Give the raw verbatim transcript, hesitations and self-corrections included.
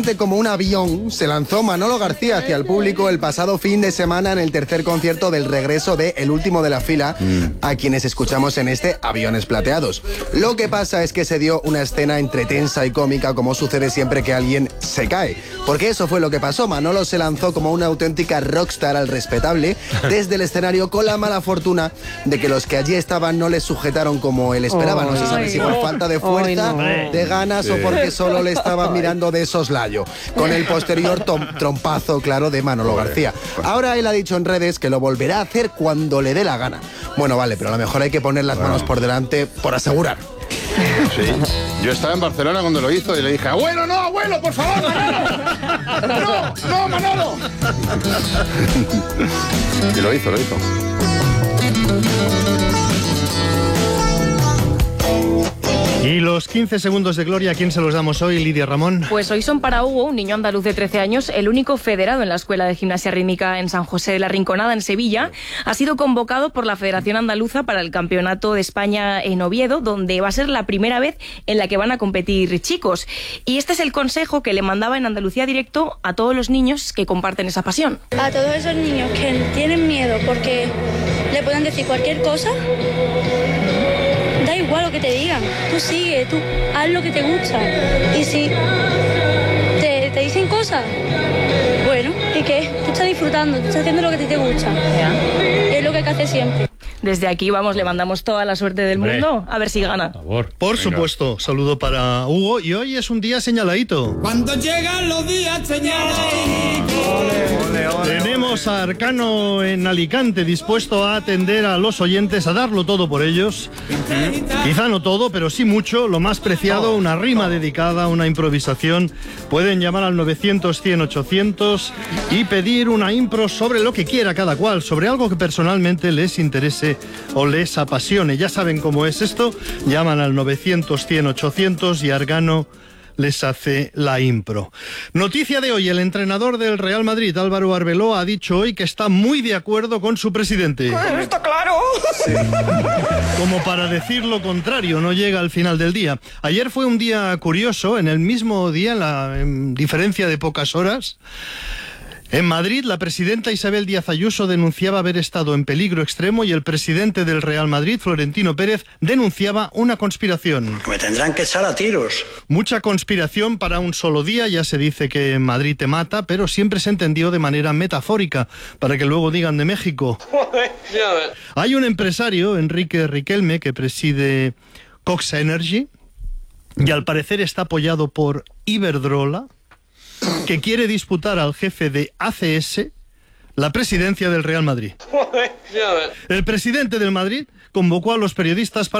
Como un avión, se lanzó Manolo García hacia el público el pasado fin de semana en el tercer concierto del regreso de El Último de la Fila, a quienes escuchamos en este Aviones Plateados. Lo que pasa es que se dio una escena entre tensa y cómica, como sucede siempre que alguien se cae. Porque eso fue lo que pasó. Manolo se lanzó como una auténtica rockstar al respetable desde el escenario, con la mala fortuna de que los que allí estaban no le sujetaron como él esperaba. No se sabe si por falta de fuerza, de ganas o porque solo le estaban mirando de soslayo, con el posterior trompazo, claro, de Manolo García. Ahora él ha dicho en redes que lo volverá a hacer cuando le dé la gana. Bueno, vale, pero a lo mejor hay que poner las manos por delante por asegurar. Sí. Yo estaba en Barcelona cuando lo hizo y le dije: ¡abuelo, no, abuelo, por favor, Manolo! ¡No, no, Manolo! Y lo hizo, lo hizo. Y los quince segundos de gloria, ¿a quién se los damos hoy, Lidia Ramón? Pues hoy son para Hugo, un niño andaluz de trece años, el único federado en la Escuela de Gimnasia Rítmica en San José de la Rinconada, en Sevilla. Ha sido convocado por la Federación Andaluza para el Campeonato de España en Oviedo, donde va a ser la primera vez en la que van a competir chicos. Y este es el consejo que le mandaba en Andalucía Directo a todos los niños que comparten esa pasión. A todos esos niños que tienen miedo porque le pueden decir cualquier cosa, da igual lo que te digan, tú sigue, tú haz lo que te gusta. Y si te, te dicen cosas, bueno, ¿y qué? Tú estás disfrutando, tú estás haciendo lo que a ti te gusta. Es lo que hay que hacer siempre. Desde aquí, vamos, le mandamos toda la suerte del Hombre, mundo, a ver si gana. Por favor. Por Venga. supuesto, saludo para Hugo, y hoy es un día señaladito. Cuando llegan los días señaladitos. Ole, ole, ole, Tenemos a Arcano en Alicante, dispuesto a atender a los oyentes, a darlo todo por ellos. Uh-huh. Quizá no todo, pero sí mucho, lo más preciado, una rima dedicada, una improvisación. Pueden llamar al novecientos, cien, ochocientos y pedir una impro sobre lo que quiera cada cual, sobre algo que personalmente les interese o les apasione. Ya saben cómo es esto, llaman al novecientos, cien, ochocientos y Arcano les hace la impro. Noticia de hoy: el entrenador del Real Madrid, Álvaro Arbeloa, ha dicho hoy que está muy de acuerdo con su presidente. ¡Está claro! Sí. Como para decir lo contrario, no llega al final del día. Ayer fue un día curioso, en el mismo día, en la en diferencia de pocas horas. En Madrid, la presidenta Isabel Díaz Ayuso denunciaba haber estado en peligro extremo y el presidente del Real Madrid, Florentino Pérez, denunciaba una conspiración. Me tendrán que echar a tiros. Mucha conspiración para un solo día. Ya se dice que en Madrid te mata, pero siempre se entendió de manera metafórica, para que luego digan de México. Hay un empresario, Enrique Riquelme, que preside Cox Energy, y al parecer está apoyado por Iberdrola, que quiere disputar al jefe de A C S la presidencia del Real Madrid. El presidente del Madrid convocó a los periodistas para